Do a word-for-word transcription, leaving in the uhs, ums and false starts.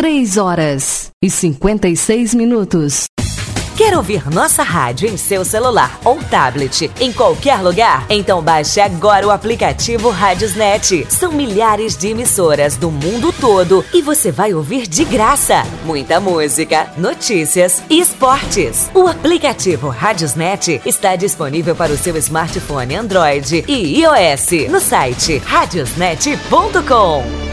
três horas e cinquenta e seis minutos. Quer ouvir nossa rádio em seu celular ou tablet, em qualquer lugar? Então baixe agora o aplicativo Radiosnet. São milhares de emissoras do mundo todo e você vai ouvir de graça muita música, notícias e esportes. O aplicativo Radiosnet está disponível para o seu smartphone Android e iOS no site radiosnet ponto com.